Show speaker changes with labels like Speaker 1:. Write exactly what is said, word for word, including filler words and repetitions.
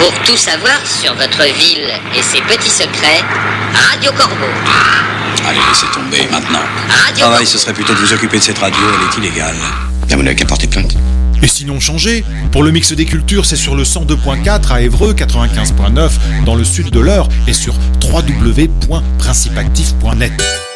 Speaker 1: Pour tout savoir sur votre ville et ses petits secrets, Radio Corbeau.
Speaker 2: Allez, laissez tomber maintenant.
Speaker 1: Radio
Speaker 2: Travail,
Speaker 1: Corbeau.
Speaker 2: ce serait plutôt de vous occuper de cette radio, elle est illégale. Bien, vous n'avez qu'à porter plainte.
Speaker 3: Et sinon changez. Pour le mix des cultures, c'est sur le cent deux point quatre à Évreux, quatre-vingt-quinze point neuf dans le sud de l'Eure et sur w w w point principactif point net.